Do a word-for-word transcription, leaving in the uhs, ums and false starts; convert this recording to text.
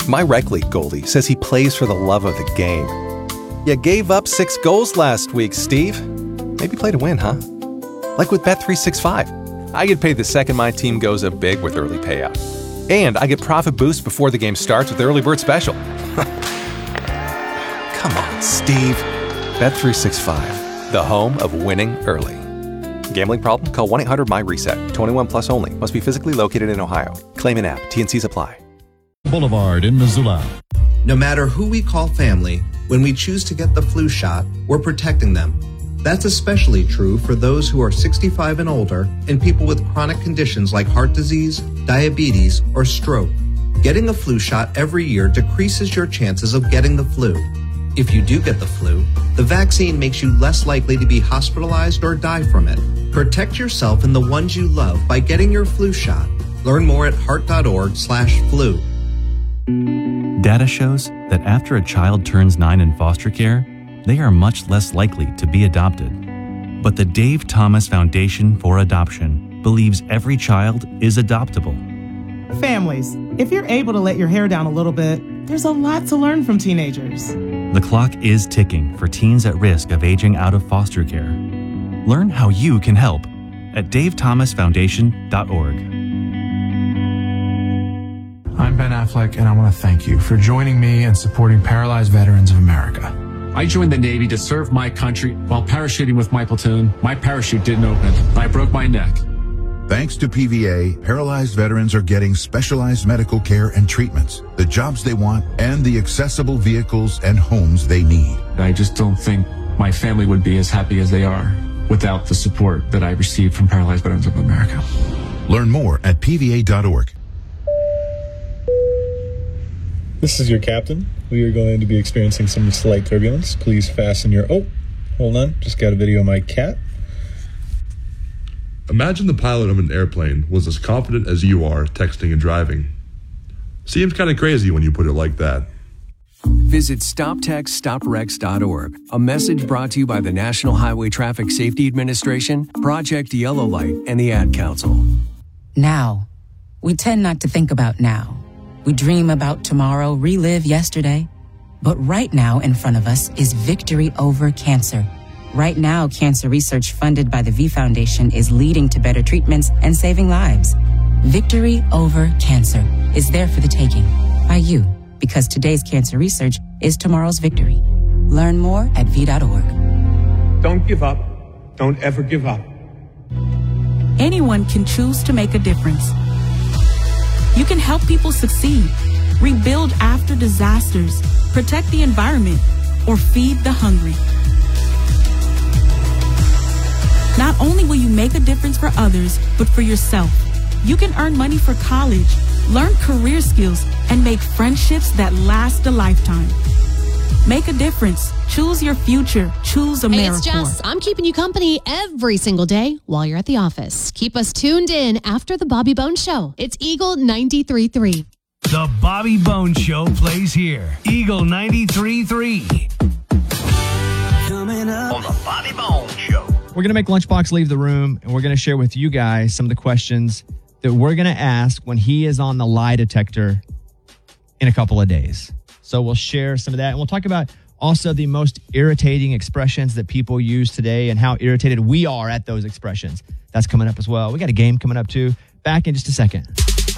My rec league goalie says he plays for the love of the game. You gave up six goals last week, Steve. Maybe play to win, huh? Like with Bet three sixty-five. I get paid the second my team goes up big with early payout. And I get profit boost before the game starts with the early bird special. Come on, Steve. Bet three sixty-five, the home of winning early. Gambling problem? Call one eight hundred my reset. twenty-one plus only. Must be physically located in Ohio. Claim in app. T N Cs apply. Boulevard in Missoula. No matter who we call family, when we choose to get the flu shot, we're protecting them. That's especially true for those who are sixty-five and older and people with chronic conditions like heart disease, diabetes, or stroke. Getting a flu shot every year decreases your chances of getting the flu. If you do get the flu, the vaccine makes you less likely to be hospitalized or die from it. Protect yourself and the ones you love by getting your flu shot. Learn more at heart.org slash flu. Data shows that after a child turns nine in foster care, they are much less likely to be adopted. But the Dave Thomas Foundation for Adoption believes every child is adoptable. Families, if you're able to let your hair down a little bit, there's a lot to learn from teenagers. The clock is ticking for teens at risk of aging out of foster care. Learn how you can help at dave thomas foundation dot org. I'm Ben Affleck, and I want to thank you for joining me and supporting Paralyzed Veterans of America. I joined the Navy to serve my country. While parachuting with my platoon, my parachute didn't open. I broke my neck. Thanks to P V A, paralyzed veterans are getting specialized medical care and treatments, the jobs they want, and the accessible vehicles and homes they need. I just don't think my family would be as happy as they are without the support that I received from Paralyzed Veterans of America. Learn more at P V A dot org. This is your captain. We are going to be experiencing some slight turbulence. Please fasten your... Oh, hold on. Just got a video of my cat. Imagine the pilot of an airplane was as confident as you are texting and driving. Seems kind of crazy when you put it like that. Visit stop text stop wrecks dot org. A message brought to you by the National Highway Traffic Safety Administration, Project Yellow Light, and the Ad Council. Now. We tend not to think about now. We dream about tomorrow, relive yesterday. But right now in front of us is victory over cancer. Right now, cancer research funded by the V Foundation is leading to better treatments and saving lives. Victory over cancer is there for the taking by you, because today's cancer research is tomorrow's victory. Learn more at v dot org. Don't give up. Don't ever give up. Anyone can choose to make a difference. You can help people succeed, rebuild after disasters, protect the environment, or feed the hungry. Not only will you make a difference for others, but for yourself. You can earn money for college, learn career skills, and make friendships that last a lifetime. Make a difference. Choose your future. Choose AmeriCorps. Hey, it's Jess. I'm keeping you company every single day while you're at the office. Keep us tuned in after the Bobby Bones Show. It's Eagle ninety-three point three. The Bobby Bones Show plays here. Eagle ninety-three point three. Coming up on the Bobby Bones Show. We're going to make Lunchbox leave the room, and we're going to share with you guys some of the questions that we're going to ask when he is on the lie detector in a couple of days. So we'll share some of that, and we'll talk about also the most irritating expressions that people use today and how irritated we are at those expressions. That's coming up as well. We got a game coming up, too. Back in just a second.